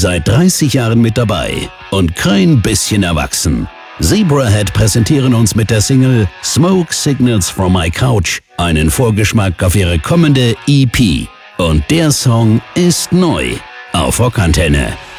Seit 30 Jahren mit dabei und kein bisschen erwachsen. Zebrahead präsentieren uns mit der Single Smoke Signals from My Couch einen Vorgeschmack auf ihre kommende EP. Und der Song ist neu auf Rockantenne.